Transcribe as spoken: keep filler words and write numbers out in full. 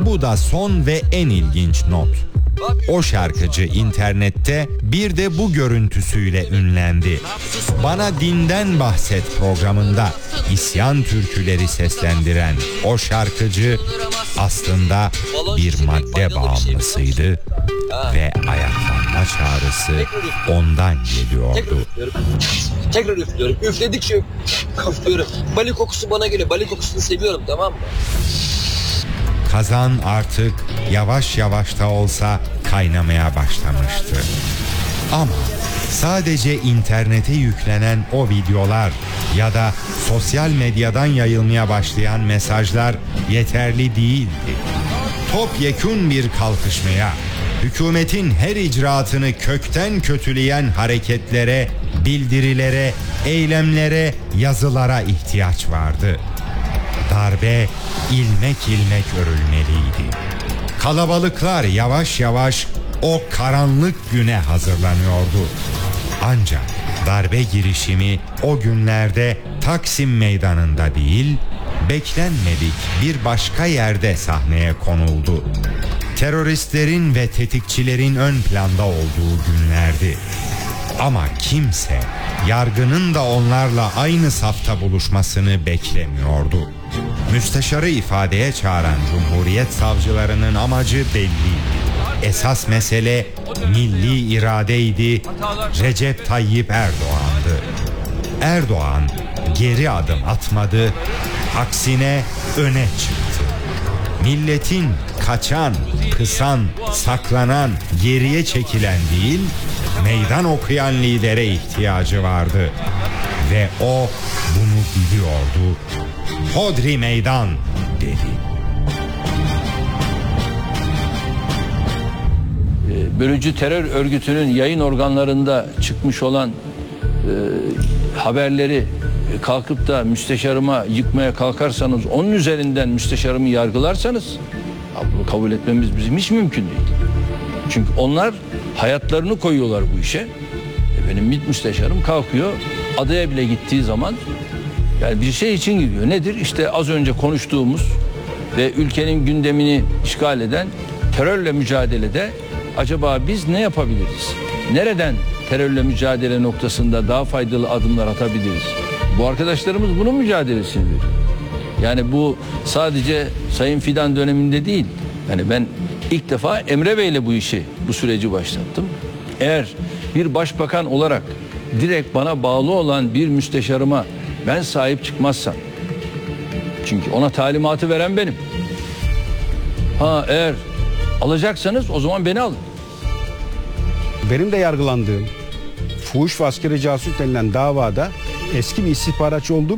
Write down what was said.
Bu da son ve en ilginç not. O şarkıcı internette bir de bu görüntüsüyle ünlendi. Bana Dinden Bahset programında isyan türküleri seslendiren o şarkıcı aslında bir madde bağımlısıydı ve ayaklanma çağrısı ondan geliyordu. Tekrar üflüyorum. Üfledikçe üflüyorum. Bali kokusu bana geliyor. Bali kokusunu seviyorum, tamam mı? Kazan artık yavaş yavaş da olsa kaynamaya başlamıştı. Ama sadece internete yüklenen o videolar ya da sosyal medyadan yayılmaya başlayan mesajlar yeterli değildi. Topyekün bir kalkışmaya, hükümetin her icraatını kökten kötüleyen hareketlere, bildirilere, eylemlere, yazılara ihtiyaç vardı. Darbe ilmek ilmek örülmeliydi. Kalabalıklar yavaş yavaş o karanlık güne hazırlanıyordu. Ancak darbe girişimi o günlerde Taksim Meydanı'nda değil, beklenmedik bir başka yerde sahneye konuldu. Teröristlerin ve tetikçilerin ön planda olduğu günlerdi. Ama kimse yargının da onlarla aynı safta buluşmasını beklemiyordu. Müsteşarı ifadeye çağıran Cumhuriyet savcılarının amacı belliydi. Esas mesele milli iradeydi, Recep Tayyip Erdoğan'dı. Erdoğan geri adım atmadı, aksine öne çıktı. Milletin kaçan, kısan, saklanan, geriye çekilen değil, meydan okuyan lidere ihtiyacı vardı. Ve o bunu biliyordu. Hodri meydan dedi. Bölücü terör örgütünün yayın organlarında çıkmış olan e, haberleri kalkıp da müsteşarıma yıkmaya kalkarsanız, onun üzerinden müsteşarımı yargılarsanız, bunu kabul etmemiz bizim hiç mümkün değil. Çünkü onlar hayatlarını koyuyorlar bu işe. E benim MİT müsteşarım kalkıyor, adaya bile gittiği zaman yani bir şey için gidiyor. Nedir? İşte az önce konuştuğumuz ve ülkenin gündemini işgal eden terörle mücadelede acaba biz ne yapabiliriz? Nereden terörle mücadele noktasında daha faydalı adımlar atabiliriz? Bu arkadaşlarımız bunun mücadelesindedir. Yani bu sadece Sayın Fidan döneminde değil. Yani ben ilk defa Emre Bey'le bu işi, bu süreci başlattım. Eğer bir başbakan olarak direkt bana bağlı olan bir müsteşarıma ben sahip çıkmazsam, çünkü ona talimatı veren benim. Ha eğer alacaksanız o zaman beni alın. Benim de yargılandığım fuhuş ve askeri casus denilen davada eski bir istihbaratçı olduğum